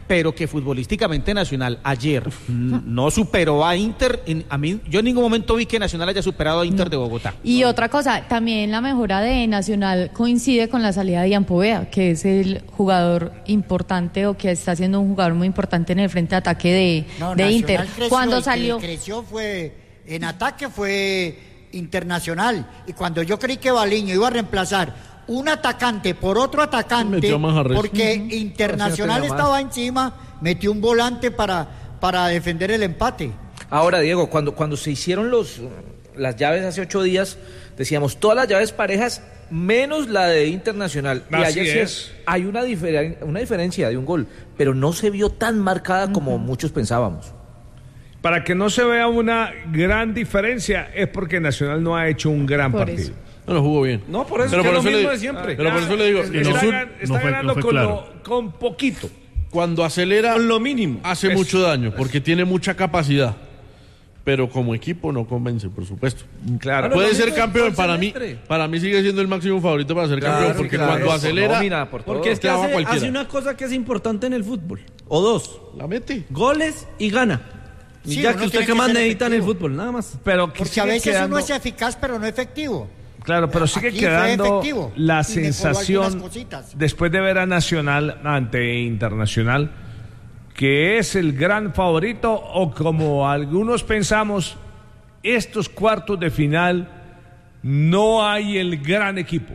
pero que futbolísticamente Nacional ayer no superó a Inter. Yo en ningún momento vi que Nacional haya superado a Inter de Bogotá. Y otra cosa, también la mejora de Nacional coincide con la salida de Ian Poveda, que es el jugador importante o que está siendo un jugador muy importante en el frente de ataque de Inter. Cuando salió... creció en ataque fue Internacional, y cuando yo creí que Baliño iba a reemplazar un atacante por otro atacante, porque Internacional estaba encima, metió un volante para defender el empate. Ahora, Diego, cuando se hicieron las llaves hace 8 días, decíamos todas las llaves parejas menos la de Internacional. Y ayer hay una diferencia de un gol, pero no se vio tan marcada como muchos pensábamos. Para que no se vea una gran diferencia es porque Nacional no ha hecho un gran partido. No lo jugó bien. No, por eso pero es por lo eso mismo de siempre. Pero por eso le digo, está ganando con poquito. Cuando acelera con lo mínimo hace mucho daño, porque tiene mucha capacidad. Pero como equipo no convence, por supuesto. Claro. Puede ser campeón, para mí sigue siendo el máximo favorito para ser campeón, porque cuando acelera, porque es que hace una cosa que es importante en el fútbol, o dos, la mete, goles y gana. Y sí, ya que usted que más necesita en el fútbol, nada más. Pero porque a veces uno es eficaz, pero no efectivo. Claro, pero sigue quedando la sensación, después de ver a Nacional ante Internacional, que es el gran favorito, o como algunos pensamos, estos cuartos de final no hay el gran equipo.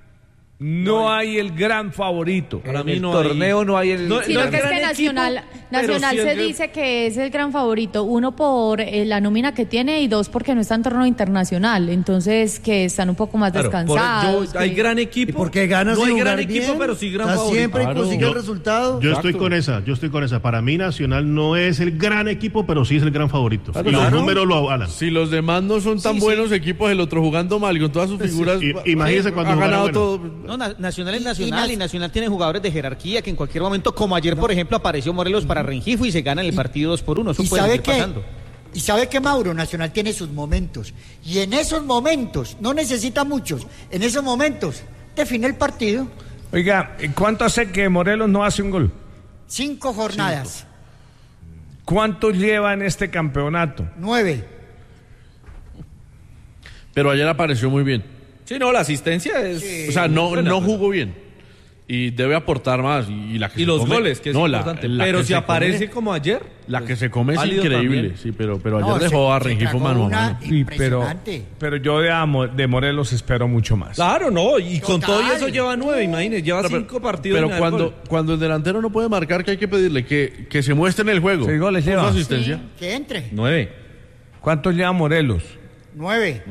No hay el gran favorito. Para mí no hay el... Sino que es que Nacional se dice que es el gran favorito, uno por la nómina que tiene y dos porque no está en torneo internacional, entonces que están un poco más descansados. Hay gran equipo. ¿Y porque ganas no hay gran bien? equipo, pero sí gran favorito. Siempre consigue el resultado. Yo estoy con esa. Para mí Nacional no es el gran equipo, pero sí es el gran favorito. Y los números lo avalan. Si los demás no son tan buenos equipos, el otro jugando mal con todas sus figuras. Imagínese cuando ha ganado todo. Nacional es Nacional y Nacional tiene jugadores de jerarquía que en cualquier momento, como ayer por ejemplo apareció Morelos para Rengifo y se gana el partido 2-1. Eso puede seguir pasando. Y sabe que Mauro, Nacional tiene sus momentos, y en esos momentos, no necesita muchos, en esos momentos define el partido. Oiga, ¿cuánto hace que Morelos no hace un gol? 5 jornadas. ¿Cuántos lleva en este campeonato? 9. Pero ayer apareció muy bien. Sí, no, la asistencia es... Sí. O sea, no jugó bien. Y debe aportar más. Y los goles, que es importante. Pero si aparece como ayer... La que se come es increíble. También. Sí, pero ayer dejó a Rengifo mano a mano. Sí, pero yo de Morelos espero mucho más. Claro, no. Y con todo eso lleva 9, imagínese. Lleva 5 partidos. Pero cuando el delantero no puede marcar, que hay que pedirle que se muestre en el juego. 6 goles lleva. Asistencia. Sí, que entre. 9. ¿Cuántos lleva Morelos? 9.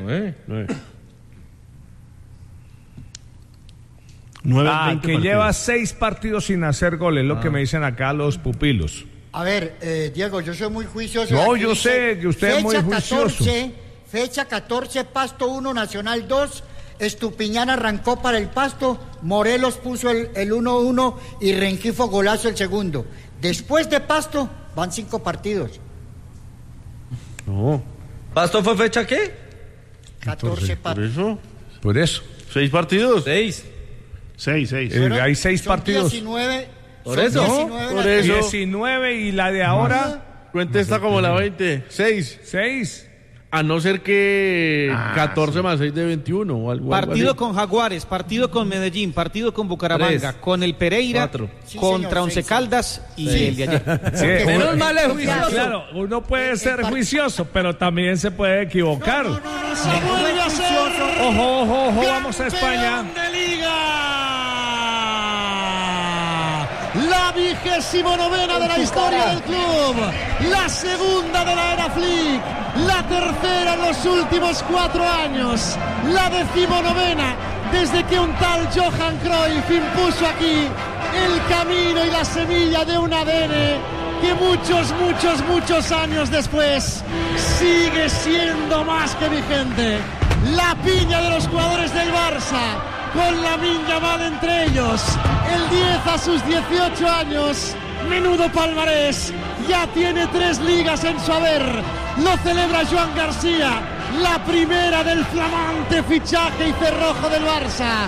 9 que lleva 6 partidos sin hacer goles, lo que me dicen acá los pupilos. A ver, Diego, yo soy muy juicioso. No, yo sé que usted es muy juicioso. Fecha 14, Pasto 1, Nacional 2. Estupiñán arrancó para el Pasto, Morelos puso el 1-1 y Rengifo golazo el segundo. Después de Pasto van 5 partidos. No. ¿Pasto fue fecha qué? 14 partidos. Por eso. 6 partidos. 6. Hay 6 partidos. 19. Por eso. 19 y la de ahora. Cuenta esta como la 20. 6. A no ser que 14 más 6 de 21 o algo partido así. Con Jaguares, partido con Medellín, partido con Bucaramanga, 3, con el Pereira, 4. Contra Once Caldas y el de ayer. Menos mal es juicioso. Claro, uno puede ser juicioso, pero también se puede equivocar. No, se vuelve a ser. Ojo, vamos a España. De Liga. La 29ª de la historia del club, la segunda de la era Flick, la tercera en los últimos 4 años, la 19ª desde que un tal Johan Cruyff impuso aquí el camino y la semilla de un ADN que muchos años después sigue siendo más que vigente. La piña de los jugadores del Barça, con Lamine Yamal entre ellos, el 10 a sus 18 años, menudo palmarés, ya tiene 3 ligas en su haber, lo celebra Joan García, la primera del flamante fichaje y cerrojo del Barça,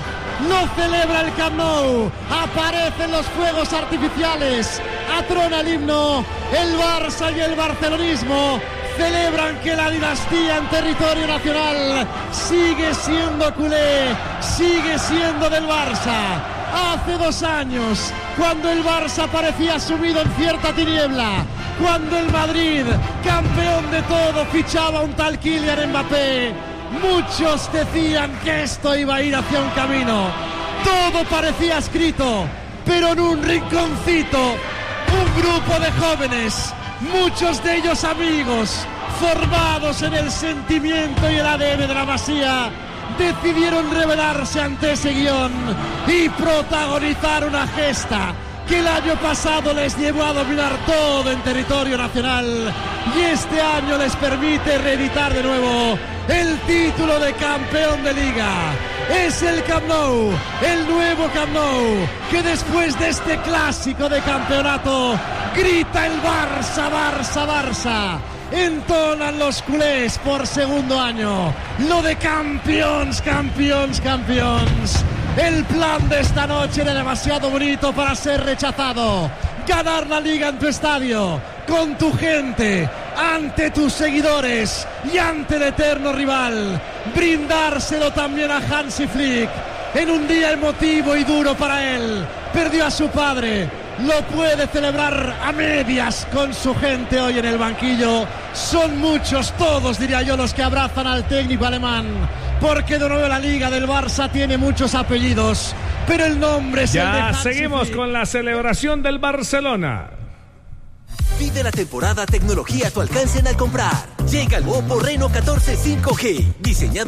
lo celebra el Camp Nou, aparecen los fuegos artificiales, atrona el himno, el Barça y el barcelonismo celebran que la dinastía en territorio nacional sigue siendo culé, sigue siendo del Barça. Hace 2 años, cuando el Barça parecía sumido en cierta tiniebla, cuando el Madrid, campeón de todo, fichaba un tal Kylian Mbappé, muchos decían que esto iba a ir hacia un camino. Todo parecía escrito, pero en un rinconcito, un grupo de jóvenes, muchos de ellos amigos, formados en el sentimiento y el ADN de la Masía, decidieron rebelarse ante ese guión y protagonizar una gesta que el año pasado les llevó a dominar todo en territorio nacional y este año les permite reeditar de nuevo el título de campeón de liga. Es el Camp Nou, el nuevo Camp Nou, que después de este clásico de campeonato grita el Barça, Barça, Barça. Entonan los culés por segundo año lo de campeones, campeones, campeones. El plan de esta noche era demasiado bonito para ser rechazado. Ganar la liga en tu estadio, con tu gente, ante tus seguidores y ante el eterno rival. Brindárselo también a Hansi Flick en un día emotivo y duro para él. Perdió a su padre, lo puede celebrar a medias con su gente hoy en el banquillo. Son muchos, todos diría yo, los que abrazan al técnico alemán, porque de nuevo la liga del Barça tiene muchos apellidos, pero el nombre es el de Hansi seguimos Flick. con la celebración del Barcelona. Vive la temporada tecnología a tu alcance en Al comprar. Llega el Oppo Reno 14 5G, diseñado